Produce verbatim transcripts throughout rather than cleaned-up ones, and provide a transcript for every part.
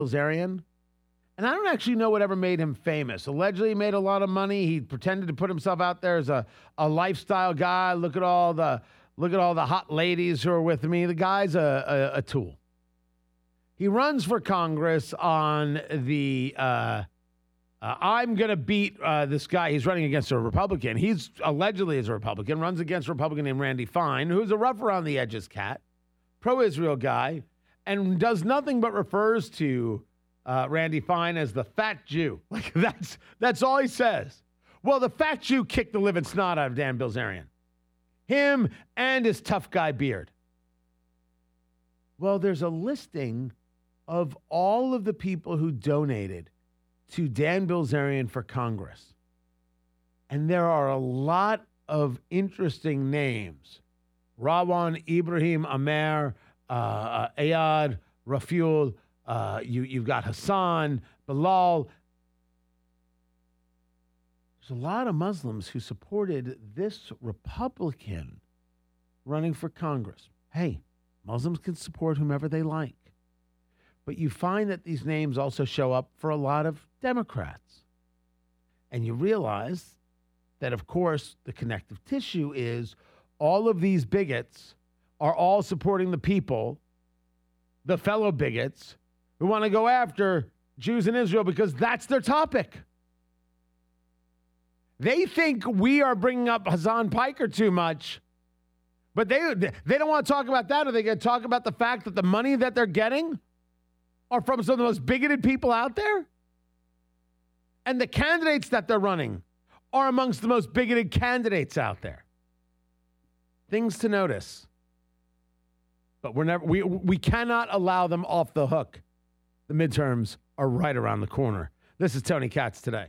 Bilzerian. And I don't actually know whatever made him famous. Allegedly, he made a lot of money. He pretended to put himself out there as a, a lifestyle guy. Look at all the look at all the hot ladies who are with me. The guy's a, a, a tool. He runs for Congress on the uh, uh, I'm going to beat uh, this guy. He's running against a Republican. He's allegedly is a Republican, runs against a Republican named Randy Fine, who's a rough around the edges cat, pro-Israel guy, and does nothing but refers to Uh, Randy Fine as the fat Jew. Like, that's that's all he says. Well, the fat Jew kicked the living snot out of Dan Bilzerian. Him and his tough guy beard. Well, there's a listing of all of the people who donated to Dan Bilzerian for Congress. And there are a lot of interesting names. Rawan Ibrahim Amer, uh, uh, Ayad Raful, Uh, you, you've got Hassan, Bilal. There's a lot of Muslims who supported this Republican running for Congress. Hey, Muslims can support whomever they like. But you find that these names also show up for a lot of Democrats. And you realize that, of course, the connective tissue is all of these bigots are all supporting the people, the fellow bigots, who want to go after Jews in Israel because that's their topic. They think we are bringing up Hassan Piker too much, but they they don't want to talk about that. Or they going to talk about the fact that the money that they're getting are from some of the most bigoted people out there? And the candidates that they're running are amongst the most bigoted candidates out there. Things to notice. But we're never we we cannot allow them off the hook. The midterms are right around the corner. This is Tony Katz Today.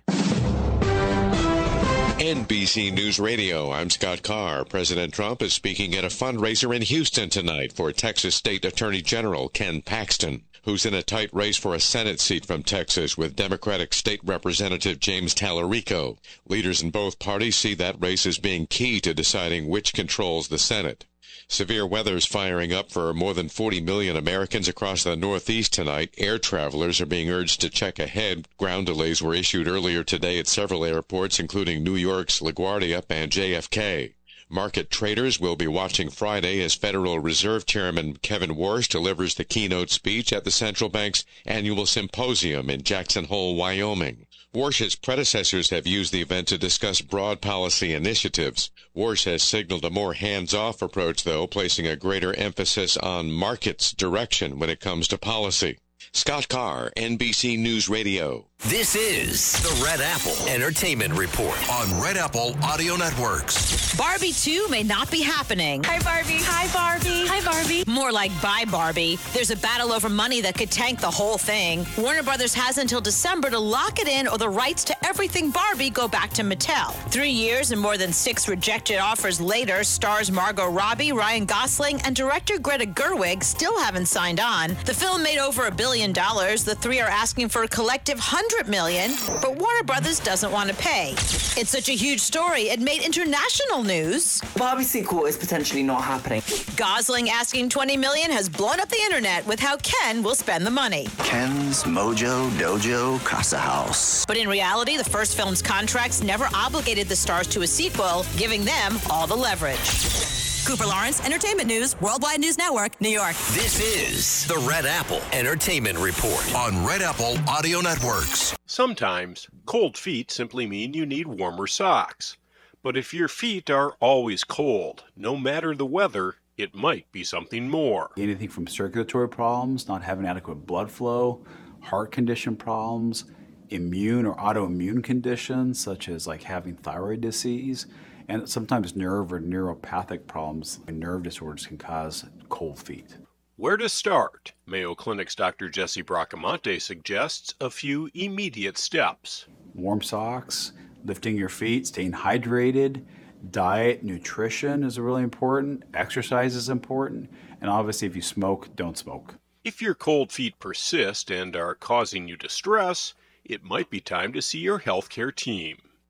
N B C News Radio, I'm Scott Carr. President Trump is speaking at a fundraiser in Houston tonight for Texas State Attorney General Ken Paxton, who's in a tight race for a Senate seat from Texas with Democratic State Representative James Tallarico. Leaders in both parties see that race as being key to deciding which controls the Senate. Severe weather's firing up for more than forty million Americans across the Northeast tonight. Air travelers are being urged to check ahead. Ground delays were issued earlier today at several airports, including New York's LaGuardia and J F K. Market traders will be watching Friday as Federal Reserve Chairman Kevin Warsh delivers the keynote speech at the central bank's annual symposium in Jackson Hole, Wyoming. Warsh's predecessors have used the event to discuss broad policy initiatives. Warsh has signaled a more hands-off approach, though, placing a greater emphasis on markets' direction when it comes to policy. Scott Carr, N B C News Radio. This is the Red Apple Entertainment Report on Red Apple Audio Networks. Barbie two may not be happening. Hi, Barbie. Hi, Barbie. Hi, Barbie. More like bye, Barbie. There's a battle over money that could tank the whole thing. Warner Brothers has until December to lock it in, or the rights to everything Barbie go back to Mattel. Three years and more than six rejected offers later, stars Margot Robbie, Ryan Gosling, and director Greta Gerwig still haven't signed on. The film made over a billion dollars. The three are asking for a collective hundred million, but Warner Brothers doesn't want to pay. It's such a huge story, it made international news. Barbie sequel is potentially not happening. Gosling asking twenty million has blown up the internet with how Ken will spend the money. Ken's Mojo Dojo Casa House. But in reality, the first film's contracts never obligated the stars to a sequel, giving them all the leverage. Cooper Lawrence, Entertainment News, Worldwide News Network, New York. This is the Red Apple Entertainment Report on Red Apple Audio Networks. Sometimes, cold feet simply mean you need warmer socks. But if your feet are always cold, no matter the weather, it might be something more. Anything from circulatory problems, not having adequate blood flow, heart condition problems, immune or autoimmune conditions such as like having thyroid disease, and sometimes nerve or neuropathic problems and nerve disorders can cause cold feet. Where to start? Mayo Clinic's Doctor Jesse Bracamonte suggests a few immediate steps. Warm socks, lifting your feet, staying hydrated, diet, nutrition is really important, exercise is important, and obviously if you smoke, don't smoke. If your cold feet persist and are causing you distress, it might be time to see your healthcare team.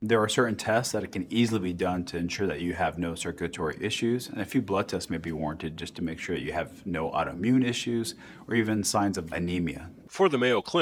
There are certain tests that can easily be done to ensure that you have no circulatory issues, and a few blood tests may be warranted just to make sure that you have no autoimmune issues or even signs of anemia. For the Mayo Clinic,